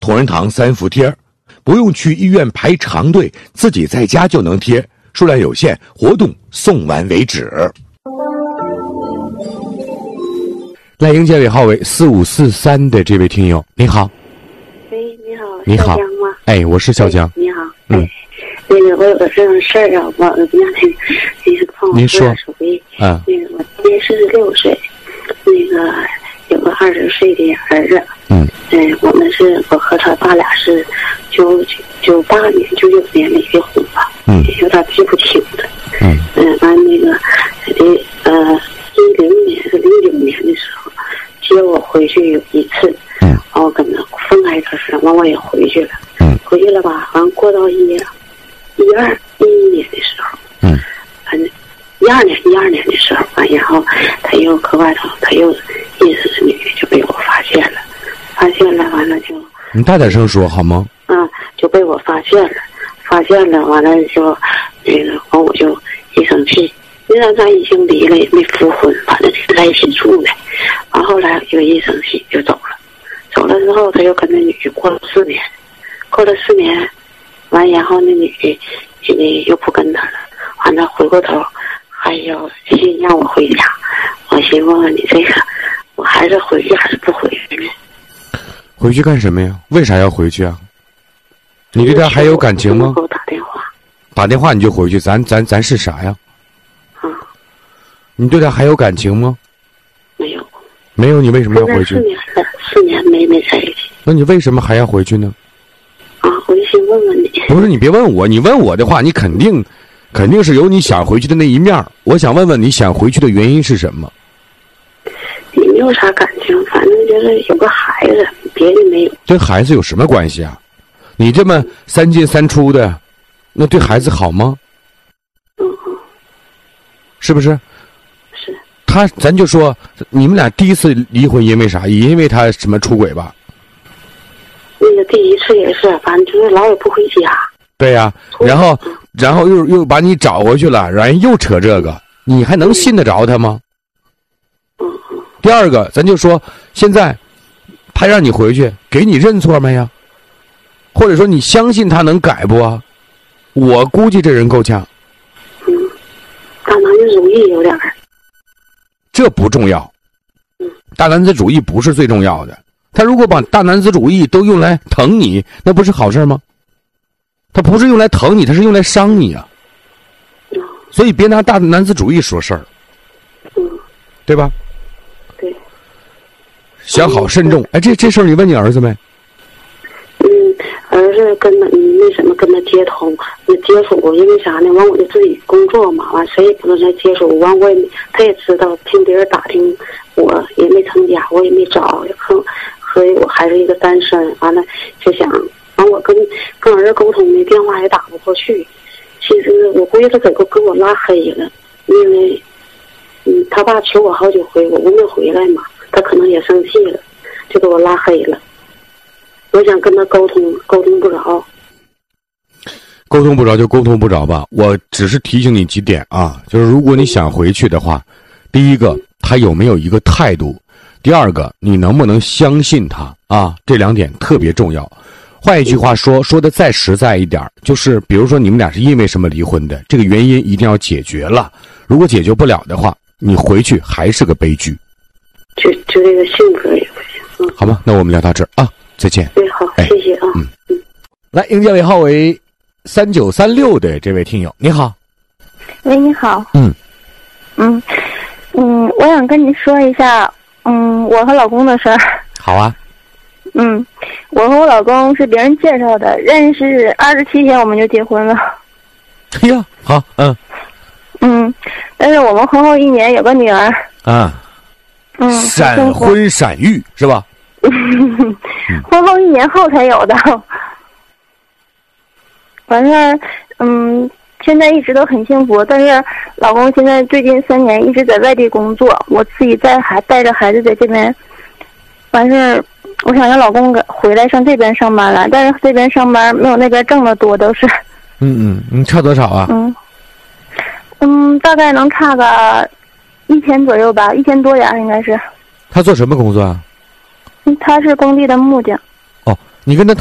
同仁堂3伏贴，不用去医院排长队，自己在家就能贴，数量有限，活动送完为止。来迎接尾号为4543的这位听友，你好。 喂，你好， 你好， 小江吗？ 哎，我是小江。 你好， 我有个这种事儿啊，我那帮我您说手机， 我今年46岁，有个20岁的儿子，我和他爸俩是98年、99年离的婚吧，有点记不清了，完09年的时候接我回去有一次，我跟他分开一段时间，完我也回去了，吧，完过到11年的时候，反正12年的时候，然后他又搁外头，他又意思是女的就被我发现了，完了就你大点声说好吗？ 就被我发现了，完了就完我就一生气，虽然咱已经离了也没复婚，反正就在一起住了，完后来就一生气就走了之后他又跟那女的过了4年，完然后那女的又不跟他了，完了回过头还要信让我回家，我寻问问你这个，我还是回去还是不回去呢？ 回去干什么呀？为啥要回去啊？你对他还有感情吗？ 给我打电话你就回去，咱是啥呀？你对他还有感情吗？没有，你为什么要回去 ？4年没在一起。 那你为什么还要回去呢？ 我就想问问你。 不是，你别问我，你问我的话，你肯定是有你想回去的那一面。我想问问你想回去的原因是什么？ 也没有啥感情，反正就是有个孩子，别的没有。 跟孩子有什么关系啊？你这么3进3出的，那对孩子好吗？是不是？ 是。 咱就说你们俩第一次离婚因为啥？也因为他什么出轨吧？ 第一次也是，反正就是老也不回家。 对呀，然后又把你找回去了，然后又扯这个，你还能信得着他吗？第二个，咱就说现在他让你回去，给你认错没呀？或者说你相信他能改不啊？我估计这人够呛。 大男子主义有点儿。 这不重要。大男子主义不是最重要的。他如果把大男子主义都用来疼你，那不是好事吗？他不是用来疼你，他是用来伤你啊。所以别拿大男子主义说事儿。对吧？ 对。 想好慎重。这事儿你问你儿子没？ 儿子跟他那什么跟他接通，接触，因为啥呢？完我就自己工作嘛，完谁也不能再接触，完他也知道，听别人打听，我也没成家，我也没找，所以我还是一个单身，完了就想，完我跟儿子沟通的电话也打不过去，其实我估计他给我拉黑了，因为他爸求我好几回，我没回来嘛，他可能也生气了，就给我拉黑了。我想跟他沟通不着。 沟通不着就沟通不着吧。我只是提醒你几点啊，就是如果你想回去的话，第一个，他有没有一个态度；第二个，你能不能相信他啊？这2点特别重要。换一句话说的再实在一点，就是比如说你们俩是因为什么离婚的，这个原因一定要解决了。如果解决不了的话，你回去还是个悲剧。 就这个性格也不行。 好吗？那我们聊到这儿啊，再见。 对，好，谢谢啊。 来，迎接尾号为3936的这位听友，你好。 喂，你好。我想跟你说一下，我和老公的事儿。 好啊。 我和我老公是别人介绍的，认识27天我们就结婚了。 哎呀，好， 但是我们婚后1年有个女儿。 闪婚闪育是吧？ 婚后1年后才有的。完事现在一直都很幸福，但是老公现在最近3年一直在外地工作，我自己带着孩子在这边。完事我想让老公回来上这边上班了，但是这边上班没有那边挣得多，都是。 你差多少啊？ 大概能差个1000左右吧，1000多点应该是。 他做什么工作啊？ 他是工地的木匠。 你跟他